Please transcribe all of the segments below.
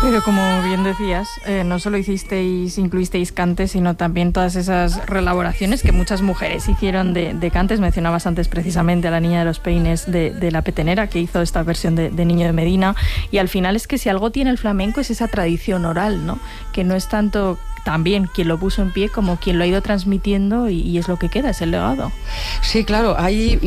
Pero como bien decías, no solo incluisteis cantes, sino también todas esas reelaboraciones que muchas mujeres hicieron de cantes. Mencionabas antes precisamente a la Niña de los Peines de La Petenera, que hizo esta versión de Niño de Medina. Y al final es que si algo tiene el flamenco es esa tradición oral, ¿no? Que no es tanto también quien lo puso en pie como quien lo ha ido transmitiendo y es lo que queda, es el legado. Sí, claro,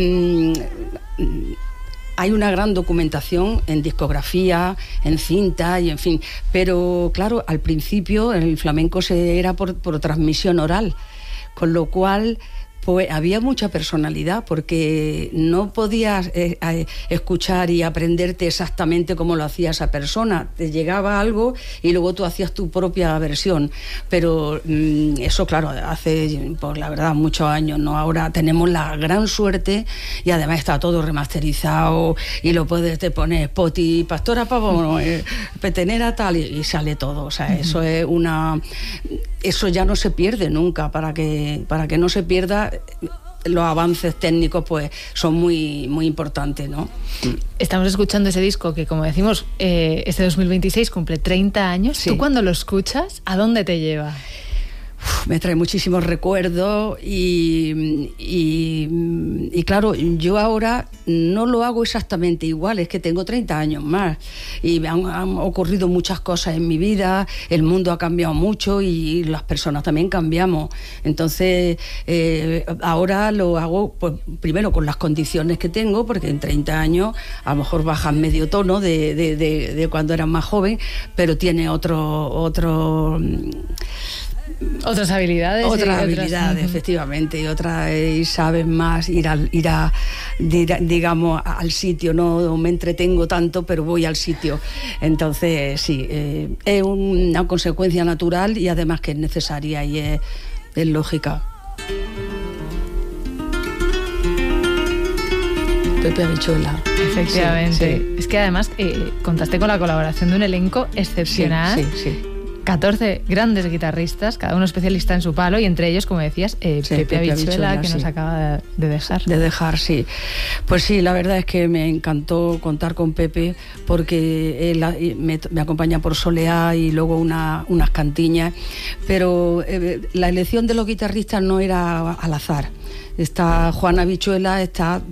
hay una gran documentación en discografía, en cinta y en fin, pero claro, al principio el flamenco era por transmisión oral, con lo cual pues había mucha personalidad, porque no podías escuchar y aprenderte exactamente cómo lo hacía esa persona. Te llegaba algo y luego tú hacías tu propia versión. Pero eso, claro, hace, pues la verdad, muchos años, ¿no? Ahora tenemos la gran suerte y además está todo remasterizado y lo puedes te poner Spotify, Pastora Pavón, Petenera tal y sale todo. O sea, eso es eso ya no se pierde nunca. Para que no se pierda, los avances técnicos pues son muy, muy importantes, ¿no? Estamos escuchando ese disco que, como decimos, este 2026 cumple 30 años. Sí. ¿Tú cuando lo escuchas, a dónde te lleva? Me trae muchísimos recuerdos y claro, yo ahora no lo hago exactamente igual, es que tengo 30 años más y han ocurrido muchas cosas en mi vida, el mundo ha cambiado mucho y las personas también cambiamos. Entonces ahora lo hago pues, primero con las condiciones que tengo, porque en 30 años a lo mejor bajas medio tono de cuando eras más joven, pero tiene otras habilidades. Otras habilidades, efectivamente, y sabes más digamos, al sitio. No me entretengo tanto, pero voy al sitio. Entonces, sí, es una consecuencia natural y además que es necesaria y es lógica. Pepe Habichuela. Efectivamente. Sí. Es que además contaste con la colaboración de un elenco excepcional. Sí. 14 grandes guitarristas, cada uno especialista en su palo, y entre ellos, como decías, Pepe Habichuela, que nos acaba de dejar. De dejar, sí. Pues sí, la verdad es que me encantó contar con Pepe, porque él me acompaña por soleá y luego unas cantiñas, pero la elección de los guitarristas no era al azar. Está Juan Habichuela, está